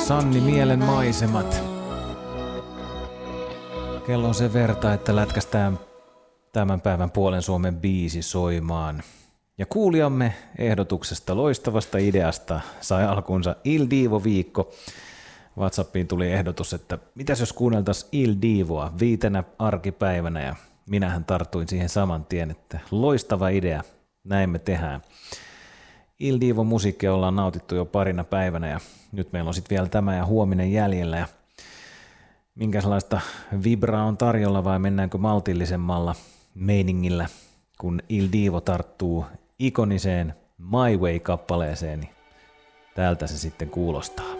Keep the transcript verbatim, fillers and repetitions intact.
Sanni Mielen maisemat. Kello on sen verta, että lätkästään tämän päivän puolen Suomen biisi soimaan. Ja kuulijamme ehdotuksesta, loistavasta ideasta sai alkunsa Il Divo-viikko. WhatsAppiin tuli ehdotus, että mitäs jos kuunneltaisiin Il Divoa viitenä arkipäivänä, ja minähän tartuin siihen saman tien, että loistava idea, näin me tehdään. Il Divon musiikkia ollaan nautittu jo parina päivänä, ja nyt meillä on sitten vielä tämä ja huominen jäljellä. Ja minkälaista vibraa on tarjolla vai mennäänkö maltillisemmalla meiningillä, kun Il Divo tarttuu ikoniseen My Way-kappaleeseen, niin täältä se sitten kuulostaa.